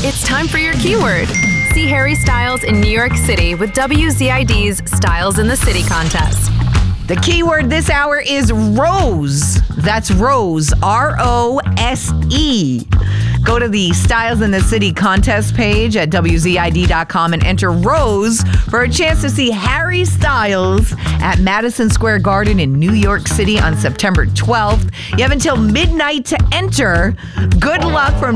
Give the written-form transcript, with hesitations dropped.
It's time for your keyword. See Harry Styles in New York City with WZID's Styles in the City contest. The keyword this hour is rose. That's rose, R-O-S-E. Go to the Styles in the City contest page at WZID.com and enter rose for a chance to see Harry Styles at Madison Square Garden in New York City on September 12th. You have until midnight to enter. Good luck from